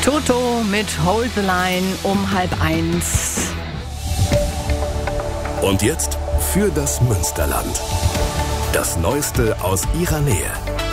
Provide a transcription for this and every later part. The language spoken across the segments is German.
Toto mit Hold the Line um 12:30. Und jetzt für das Münsterland. Das Neueste aus ihrer Nähe.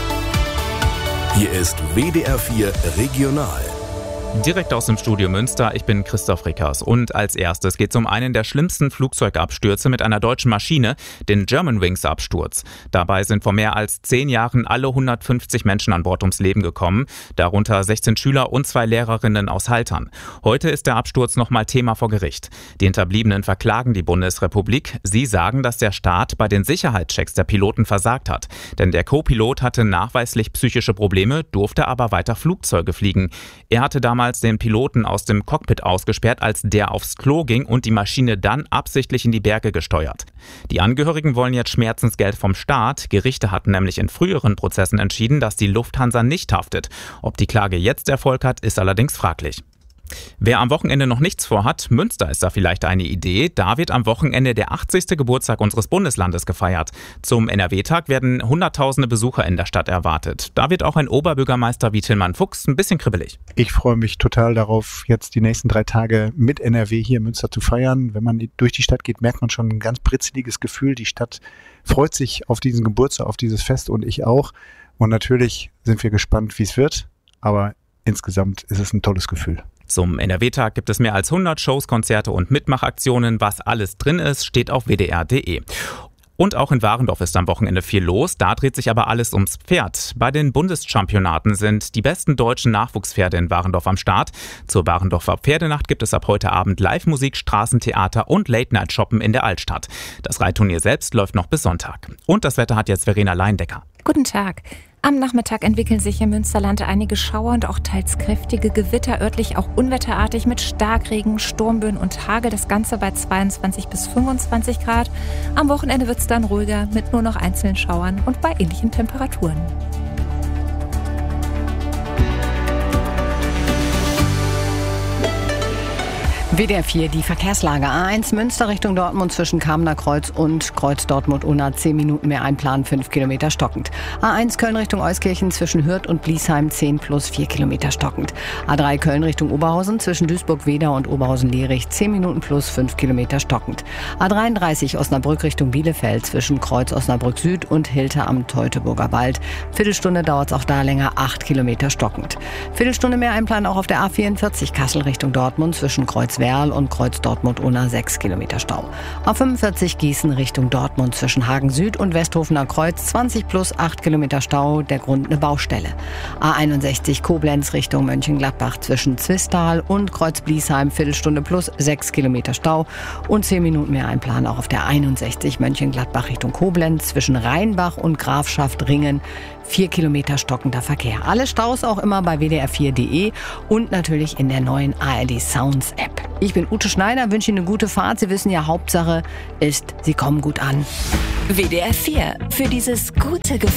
Hier ist WDR 4 Regional. Direkt aus dem Studio Münster, ich bin Christoph Rickers und als erstes geht es um einen der schlimmsten Flugzeugabstürze mit einer deutschen Maschine, den Germanwings-Absturz. Dabei sind vor mehr als 10 Jahren alle 150 Menschen an Bord ums Leben gekommen, darunter 16 Schüler und 2 Lehrerinnen aus Haltern. Heute ist der Absturz nochmal Thema vor Gericht. Die Hinterbliebenen verklagen die Bundesrepublik. Sie sagen, dass der Staat bei den Sicherheitschecks der Piloten versagt hat. Denn der Co-Pilot hatte nachweislich psychische Probleme, durfte aber weiter Flugzeuge fliegen. Er hatte damals den Piloten aus dem Cockpit ausgesperrt, als der aufs Klo ging und die Maschine dann absichtlich in die Berge gesteuert. Die Angehörigen wollen jetzt Schmerzensgeld vom Staat. Gerichte hatten nämlich in früheren Prozessen entschieden, dass die Lufthansa nicht haftet. Ob die Klage jetzt Erfolg hat, ist allerdings fraglich. Wer am Wochenende noch nichts vorhat, Münster ist da vielleicht eine Idee. Da wird am Wochenende der 80. Geburtstag unseres Bundeslandes gefeiert. Zum NRW-Tag werden Hunderttausende Besucher in der Stadt erwartet. Da wird auch ein Oberbürgermeister wie Tillmann Fuchs ein bisschen kribbelig. Ich freue mich total darauf, jetzt die nächsten 3 Tage mit NRW hier in Münster zu feiern. Wenn man durch die Stadt geht, merkt man schon ein ganz britzeliges Gefühl. Die Stadt freut sich auf diesen Geburtstag, auf dieses Fest und ich auch. Und natürlich sind wir gespannt, wie es wird. Aber insgesamt ist es ein tolles Gefühl. Zum NRW-Tag gibt es mehr als 100 Shows, Konzerte und Mitmachaktionen. Was alles drin ist, steht auf wdr.de. Und auch in Warendorf ist am Wochenende viel los. Da dreht sich aber alles ums Pferd. Bei den Bundeschampionaten sind die besten deutschen Nachwuchspferde in Warendorf am Start. Zur Warendorfer Pferdenacht gibt es ab heute Abend Live-Musik, Straßentheater und Late-Night-Shoppen in der Altstadt. Das Reitturnier selbst läuft noch bis Sonntag. Und das Wetter hat jetzt Verena Leindecker. Guten Tag. Am Nachmittag entwickeln sich im Münsterland einige Schauer und auch teils kräftige Gewitter, örtlich auch unwetterartig mit Starkregen, Sturmböen und Hagel. Das Ganze bei 22 bis 25 Grad. Am Wochenende wird es dann ruhiger mit nur noch einzelnen Schauern und bei ähnlichen Temperaturen. WDR 4, die Verkehrslage. A1 Münster Richtung Dortmund zwischen Kamener Kreuz und Kreuz Dortmund-Unna 10 Minuten mehr einplanen, 5 Kilometer stockend. A1 Köln Richtung Euskirchen zwischen Hürth und Bliesheim 10 plus 4 Kilometer stockend. A3 Köln Richtung Oberhausen zwischen Duisburg-Wedau und Oberhausen-Lierich 10 Minuten plus 5 Kilometer stockend. A33 Osnabrück Richtung Bielefeld zwischen Kreuz Osnabrück Süd und Hilter am Teutoburger Wald. Viertelstunde dauert es auch da länger, 8 Kilometer stockend. Viertelstunde mehr einplanen auch auf der A44 Kassel Richtung Dortmund zwischen Kreuz Werl und Kreuz Dortmund-Unna 6 Kilometer Stau. A45 Gießen Richtung Dortmund zwischen Hagen Süd und Westhofener Kreuz 20 plus 8 Kilometer Stau, der Grund eine Baustelle. A61 Koblenz Richtung Mönchengladbach zwischen Zwistal und Kreuz Bliesheim Viertelstunde plus 6 Kilometer Stau und 10 Minuten mehr einplanen auch auf der 61 Mönchengladbach Richtung Koblenz zwischen Rheinbach und Grafschaft Ringen 4 Kilometer stockender Verkehr. Alle Staus auch immer bei wdr4.de und natürlich in der neuen ARD Sounds App. Ich bin Ute Schneider, wünsche Ihnen eine gute Fahrt. Sie wissen ja, Hauptsache ist, Sie kommen gut an. WDR 4 für dieses gute Gefühl.